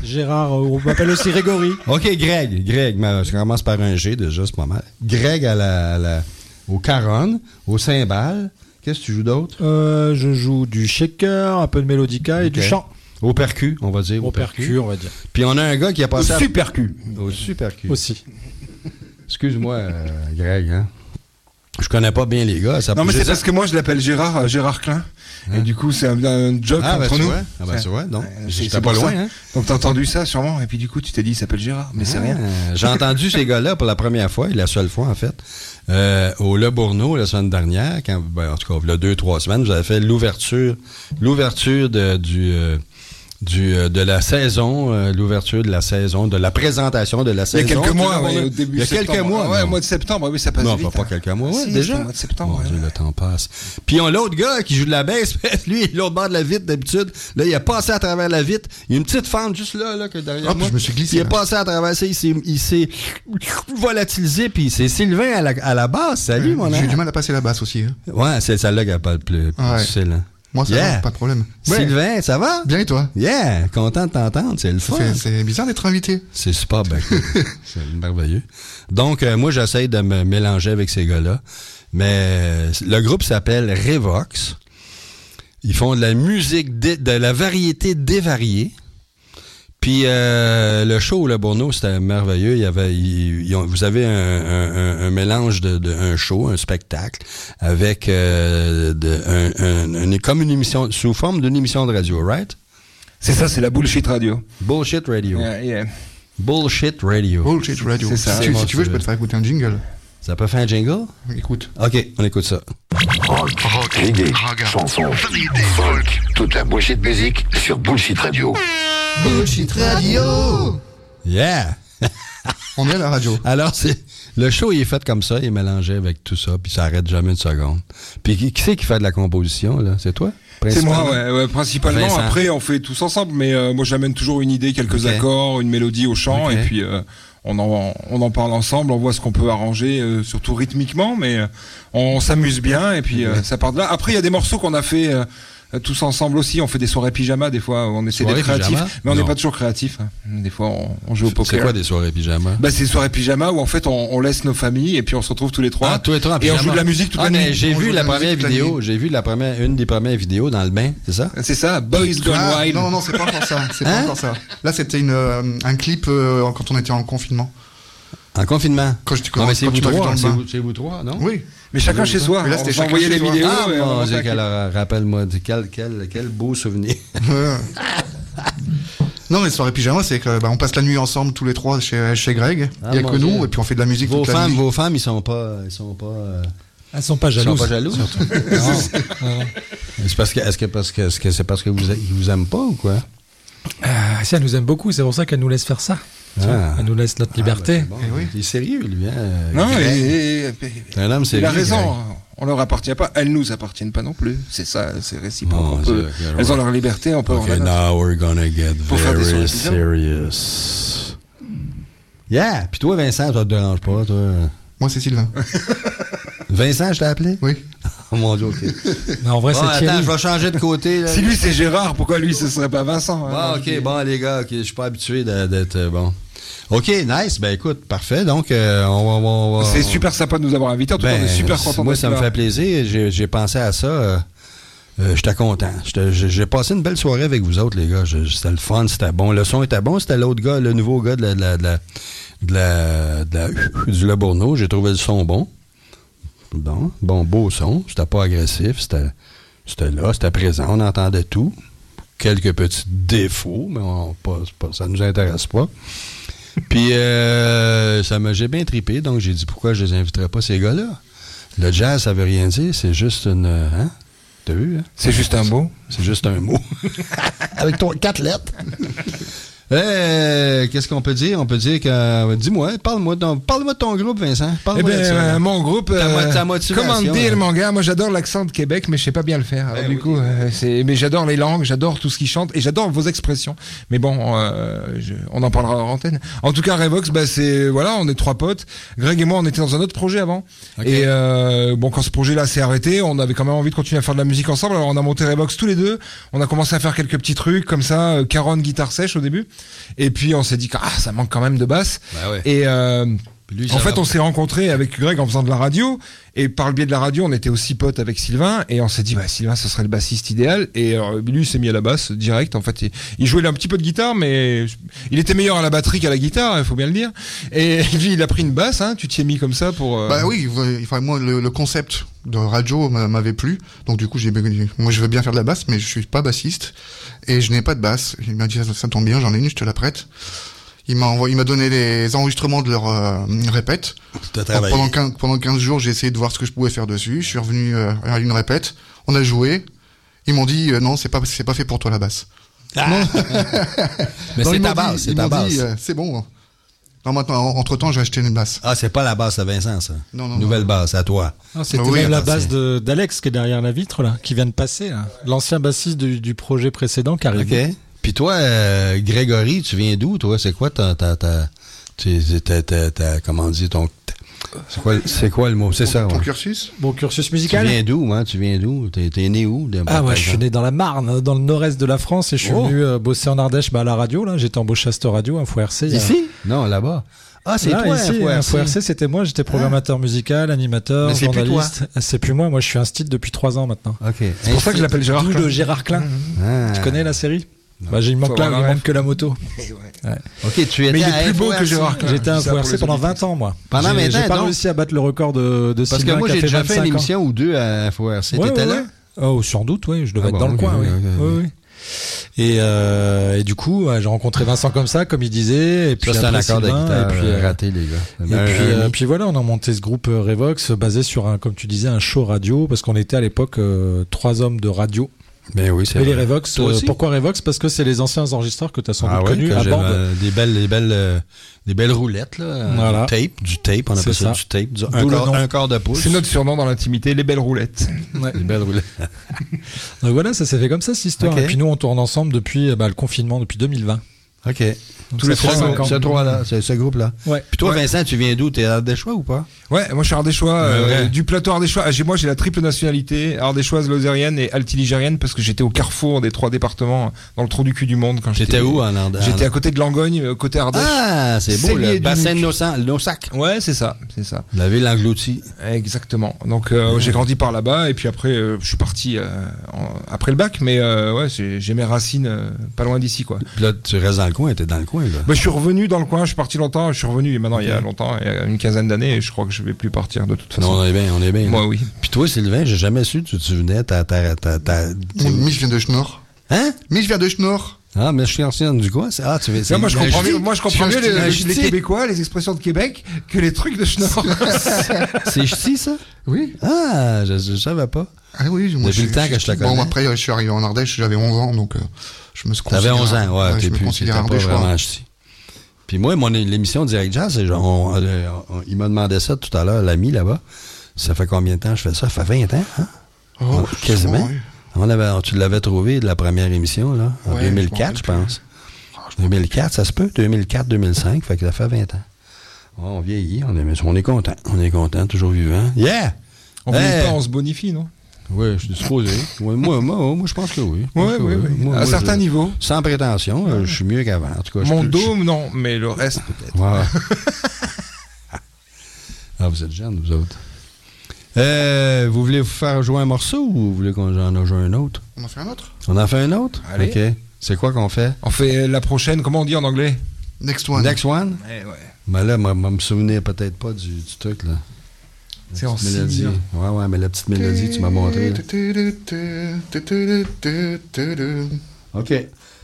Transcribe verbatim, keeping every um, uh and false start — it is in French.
Gérard, on m'appelle aussi Grégory. OK, Greg. Greg, je commence par un G déjà, c'est pas mal. Greg à la, à la, au caron, au cymbale. Qu'est-ce que tu joues d'autre? Euh, je joue du shaker, un peu de mélodica et okay. du chant. Au percu, on va dire. Au, au percu, percu, on va dire. Puis on a un gars qui a passé... Au supercu. Au supercu. Aussi. Excuse-moi, euh, Greg, hein. Je connais pas bien les gars. Ça non, mais c'est parce que moi, je l'appelle Gérard, euh, Gérard Klein. Hein? Et du coup, c'est un, un joke ah, entre ben, nous. Ah, ben, c'est vrai. Donc, euh, j'étais pas loin, hein. Donc, t'as entendu ça, sûrement. Et puis, du coup, tu t'es dit, il s'appelle Gérard. Mais ah, c'est rien. J'ai entendu ces gars-là pour la première fois, et la seule fois, en fait, euh, au Le Bourneau, la semaine dernière, quand, ben, en tout cas, il y a deux, trois semaines, vous avez fait l'ouverture, l'ouverture de, du, euh, Du, euh, de la saison, euh, l'ouverture de la saison, de la présentation de la saison. Il y a quelques mois, oui, au début Il y a septembre. quelques mois. Ouais, au mois de septembre, oui, ça passe non, vite. Non, pas hein. quelques mois, ouais, si, déjà. Au mois de septembre. Mon ouais. Dieu, le temps passe. Puis on l'autre gars qui joue de la baisse, lui, l'autre bord de la vitre d'habitude, là, il a passé à travers la vitre. Il y a une petite fente juste là, là, que derrière oh, moi. Je me suis glissé. Il est passé à travers ça, il s'est, il s'est volatilisé, puis c'est Sylvain à la, à la basse. Salut, ouais, mon ami. J'ai eu du mal à passer la basse aussi. Hein. Ouais, c'est celle-là qui a pas le plus, plus ouais. difficile, hein. Moi, ça yeah. va, pas de problème. Sylvain, ouais. ça va? Bien et toi? Yeah, content de t'entendre, c'est le fun. C'est bizarre d'être invité. C'est super, ben, c'est merveilleux. Donc, euh, moi, j'essaye de me mélanger avec ces gars-là. Mais le groupe s'appelle Revox. Ils font de la musique, dé, de la variété dévariée. Puis euh, le show au Le Bourneau, c'était merveilleux. Il y avait, il, il, vous avez un, un, un mélange de, de un show, un spectacle, avec euh, de, un, un, un, comme une émission sous forme d'une émission de radio, right? C'est ça, c'est la bullshit radio. Bullshit radio. Yeah, yeah. Bullshit radio. Bullshit radio. C'est ça. Si, tu, si tu veux, je peux te faire écouter un jingle. Ça peut faire un jingle? Écoute. OK, on écoute ça. Rock, rock, reggae, chanson, folk, toute la bullshit musique sur Bullshit Radio. Bullshit Radio! Yeah! On est à la radio. Alors, c'est le show, il est fait comme ça, il est mélangé avec tout ça, puis ça arrête jamais une seconde. Puis qui, qui c'est qui fait de la composition, là? C'est toi? C'est moi, ouais, ouais, principalement. Vincent. Après, on fait tous ensemble, mais euh, moi, j'amène toujours une idée, quelques okay. accords, une mélodie au chant, okay. et puis euh, on, en, on en parle ensemble, on voit ce qu'on peut arranger, euh, surtout rythmiquement, mais euh, on s'amuse bien, et puis okay. euh, ça part de là. Après, il y a des morceaux qu'on a fait... Euh, tous ensemble aussi, on fait des soirées pyjama des fois, on essaie soirée d'être créatif, pyjama? Mais on n'est pas toujours créatif. Hein. Des fois, on, on joue au poker. C'est quoi des soirées pyjama? Bah, c'est des soirées pyjama où en fait on, on laisse nos familles et puis on se retrouve tous les trois. Ah, tous les trois en et pyjama. on joue de la musique toute ah, la nuit. J'ai on vu la, la première vidéo, la j'ai vu la première, une des premières vidéos dans le bain, c'est ça? C'est ça, Boys Gone ah, Wild. Non, non, c'est pas encore ça. C'est hein? pas encore ça. Là, c'était une, euh, un clip euh, quand on était en confinement. En confinement? Quand je dis non, mais c'est vous trois, c'est vous, c'est vous trois, non? Oui. Mais chacun chez soi. Mais là, c'était chacun envoyé les soi. vidéos. Ah, et mon on Dieu, quel, rappelle-moi, quel, quel, quel beau souvenir. Non, mais soirée pyjama, c'est que bah, on passe la nuit ensemble tous les trois chez, chez Greg. Ah, il y a que Dieu. Nous, et puis on fait de la musique vos toute femmes, la nuit. Vos femmes, ils sont pas, ils sont pas. Euh... Elles sont pas jalouses. Ils sont pas jalouses. Non. C'est parce que, est-ce que, parce que, est-ce que c'est parce que vous, ils vous aiment pas ou quoi? Euh, si, elle nous aime beaucoup, c'est pour ça qu'elle nous laisse faire ça. Ah. Elle nous laisse notre liberté. Ah, bah, bon. oui. Il est sérieux, lui. Hein, non, et, et, et, un homme sérieux. Il a raison. Greg. On leur appartient pas. Elles nous appartiennent pas non plus. C'est ça, c'est réciproque. Oh, on peut, elles ont leur liberté, on peut okay, en now we're gonna get very serious. Yeah. Puis toi, Vincent, ça te dérange pas, toi? Moi, c'est Sylvain. Vincent, je t'ai appelé? Oui. Oh mon Dieu, ok. Non, en vrai, bon, c'est attends, Thierry. Je vais changer de côté. Là. Si lui, c'est Gérard, pourquoi lui, ce serait pas Vincent? Bon, hein, ok, bon, les gars, ok, je suis pas habitué d'être euh, bon. OK, nice. Ben écoute, parfait. Donc, euh, on va... On va c'est super sympa de nous avoir invités. En tout ben, cas, on est super contents. Moi, ça me fait plaisir. J'ai, j'ai pensé à ça. Euh, euh, j'étais content. J'étais, j'ai passé une belle soirée avec vous autres, les gars. Je, c'était le fun, c'était bon. Le son était bon. C'était l'autre gars, le nouveau gars de la, de la, de la, de la, de la, du Le Bourneau. J'ai trouvé le son bon. Bon, bon, beau son. C'était pas agressif. C'était, c'était là, c'était présent. On entendait tout. Quelques petits défauts, mais on, pas, pas, ça nous intéresse pas. Puis, euh, ça m'a, j'ai bien trippé, donc j'ai dit pourquoi je les inviterais pas, ces gars-là. Le jazz, ça veut rien dire, c'est juste une... Hein? T'as vu, hein? C'est juste un mot. C'est juste un mot. Avec ton quatre lettres. Euh, qu'est-ce qu'on peut dire? On peut dire que... Euh, dis-moi, parle-moi de, parle-moi de ton groupe, Vincent. Parle-moi eh bien, de ça, euh, mon groupe... Ta, euh, ta motivation. Comment dire, hein? mon gars? Moi, j'adore l'accent de Québec, mais je sais pas bien le faire. Alors, eh du oui. coup, euh, c'est, mais j'adore les langues, j'adore tout ce qui chante, et j'adore vos expressions. Mais bon, euh, je, on en parlera en antenne. En tout cas, Revox, bah, c'est... Voilà, on est trois potes. Greg et moi, on était dans un autre projet avant. Okay. Et euh, bon, quand ce projet-là s'est arrêté, on avait quand même envie de continuer à faire de la musique ensemble. Alors, on a monté Revox tous les deux. On a commencé à faire quelques petits trucs, comme ça. Euh, Caron, guitare sèche au début. Et puis on s'est dit que ah, ça manque quand même de basse. Bah ouais. Et euh, Lui, en fait, on s'est rencontrés avec Greg en faisant de la radio, et par le biais de la radio, on était aussi potes avec Sylvain, et on s'est dit, bah, Sylvain, ce serait le bassiste idéal, et alors, lui, il s'est mis à la basse, direct, en fait, il, il jouait un petit peu de guitare, mais il était meilleur à la batterie qu'à la guitare, il faut bien le dire, et lui, il a pris une basse, hein, tu t'y es mis comme ça pour... Euh... Bah oui, enfin, moi, le, le concept de radio m'avait plu, donc du coup, j'ai, moi, je veux bien faire de la basse, mais je suis pas bassiste, et je n'ai pas de basse. Il m'a dit, ça, ça tombe bien, j'en ai une, je te la prête. Il m'a envoyé, il m'a donné les enregistrements de leur euh, répète. Pendant quinze, pendant quinze jours, j'ai essayé de voir ce que je pouvais faire dessus. Je suis revenu euh, à une répète. On a joué. Ils m'ont dit euh, non, c'est pas, c'est pas fait pour toi la basse. Ah. Mais non, c'est ta base, c'est ta base. Euh, c'est bon. Non, maintenant, entre temps, j'ai acheté une basse. Ah, c'est pas la basse à Vincent, ça. Non, non. Nouvelle non. basse à toi. Ah, c'était bah oui, même la attends, basse c'est... de, d'Alex qui est derrière la vitre là, qui vient de passer là. L'ancien bassiste du, du projet précédent qui arrive. Ok. Puis toi, euh, Grégory, tu viens d'où, toi? C'est quoi ta, ta, ta, ta, ta, ta comment on dit, ton, c'est quoi, c'est quoi le mot? C'est ton, ça, ton ouais. cursus? Bon cursus musical. Tu viens d'où, hein? Tu viens d'où? T'es, t'es né où? De, Ah ouais, je suis né dans la Marne, dans le nord-est de la France, et je suis oh. venu euh, bosser en Ardèche, bah, à la radio, là. J'étais embauché à cette radio, Info R C. Ici? A... Non, là-bas. Ah, c'est là, toi, ici, Info R C. Info R C, c'était moi, j'étais programmateur ah. musical, animateur, mais c'est journaliste. Plus toi. C'est plus moi, moi je suis un stit depuis trois ans maintenant. Ok. C'est pour ça que je l'appelle Gérard Klein. D'où le Gérard Klein. Ah. Tu connais la série? Bah, j'ai, il manque, là, il manque que la moto. Ouais. Ouais. Ok, tu étais mais il est à plus beau F O R C. que Gérard Klein. J'étais à Info R C pendant vingt ans, moi. Pendant j'ai, vingt ans, j'ai pas donc? réussi à battre le record de, de Parce Sylvain que moi, j'ai déjà fait une émission ans. ou deux à F O R C. Ouais, T'étais ouais, là? ouais. Oh, sans doute, oui. Je devais ah être bon, dans okay, le coin, okay, oui. okay, oui, oui. Et, euh, et du coup, j'ai rencontré Vincent comme ça, comme il disait. Et puis ça, c'est un accord de guitare et puis, euh, raté, les gars. Et un, puis, un, euh, puis voilà, on a monté ce groupe euh, Revox basé sur un, comme tu disais, un show radio, parce qu'on était à l'époque euh, trois hommes de radio. Ben oui, c'est et vrai. les Revox, euh, pourquoi Revox? Parce que c'est les anciens enregistreurs que tu as sans ah doute ouais, connus à bande. Euh, des belles, des belles, euh, des belles roulettes là, voilà. du tape, du tape, on appelle ça. ça du tape, du, un, quart, un quart de pouce. C'est notre surnom dans l'intimité, les belles roulettes. Ouais. Les belles roulettes. Donc voilà, ça s'est fait comme ça cette histoire. Okay. Et puis nous, on tourne ensemble depuis bah, le confinement, depuis deux mille vingt. Ok. Donc tous les trois, ce trois-là, ce, ce groupe-là. Ouais. Puis toi, ouais. Vincent, tu viens d'où? T'es ardéchois ou pas? Ouais, moi je suis ardéchois, euh, du plateau ardéchois. Ah, j'ai, moi j'ai la triple nationalité, ardéchoise, lozérienne et altiligérienne, parce que j'étais au carrefour des trois départements, dans le trou du cul du monde quand j'étais. J'étais où en Ardèche? J'étais à côté de Langogne, côté Ardèche. Ah, c'est beau, le bassin de Nossac. Ouais, c'est ça, c'est ça. La ville engloutie. Exactement. Donc euh, ouais. j'ai grandi par là-bas, et puis après euh, je suis parti euh, en, après le bac, mais euh, ouais, j'ai, j'ai mes racines euh, pas loin d'ici, quoi. Puis là, tu restes dans le coin, t'es dans le coin, là. Bah, je suis revenu dans le coin, je suis parti longtemps, je suis revenu, et maintenant okay. il y a longtemps, il y a une quinzaine d'années, et je crois que je vais plus partir de toute façon. Non, on est bien, on est bien. Moi, oui. Puis toi, Sylvain, j'ai jamais su que tu venais, ta, ta, ta, ta... Moi, je viens de Schnorr. Hein? Mais je viens de Schnorr. Ah, mais je suis ancien du coin. C'est... Ah, tu veux dire. Moi, je comprends mieux, moi, je comprends mieux les, les, les Québécois, les expressions de Québec, que les trucs de Schnorr. C'est ch'ti, ça? Oui. Ah, je, je savais pas. Ah oui, moi, depuis le temps que je la connais. Bon, après, je suis arrivé en Ardèche, j'avais onze ans, donc, euh, je me suis considéré. T'avais onze ans, ouais, ouais t'es plus, t'étais pas vraiment ch'ti. Puis moi, mon l'émission Direct Jazz, on, on, on, il m'a demandé ça tout à l'heure, l'ami là-bas. Ça fait combien de temps je fais ça? Ça fait vingt ans, hein? Oh, quasiment. Bon, oui. On avait, tu l'avais trouvé de la première émission, là, en ouais, deux mille quatre, je, je pense. Oh, je deux mille quatre, ça se peut? deux mille quatre deux mille cinq, fait que ça fait vingt ans. Oh, on vieillit, on est, on est content. On est content, toujours vivant. Yeah! On ne hey. pas, on se bonifie, non? Oui, je suis supposé. moi, moi, moi, moi, je pense que oui. Oui, oui, oui. Moi, à moi, certains je, niveaux. Sans prétention, euh, je suis mieux qu'avant. En tout cas, Mon je, dôme, je... non, mais le reste, peut-être. Ouais. Ah, vous êtes jeunes, vous autres. Euh, vous voulez vous faire jouer un morceau ou vous voulez qu'on en joue un autre? On en fait un autre. On en fait un autre? Allez. OK. C'est quoi qu'on fait? On fait la prochaine, comment on dit en anglais? Next one. Next one? Ouais, ouais. Ben là, moi, moi me souvenir peut-être pas du, du truc, là. La c'est en mélodie. si Ouais, ouais, mais la petite mélodie, tu m'as montré. Là. OK.